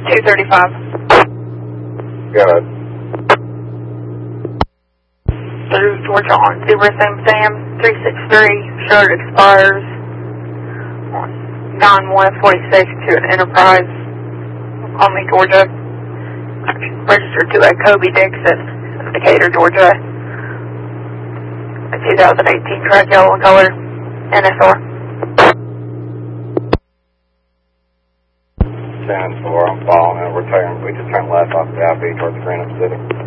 235. Good. Through Georgia on Zebra Sam 363. Showed expires on 9/1/46 to an Enterprise. Conley, Georgia. Registered to a Kobe Dixon, Decatur, Georgia. A 2018 track, yellow in color, NSR. 10-4, I'm following it. We just turned left off the IP towards Granite City.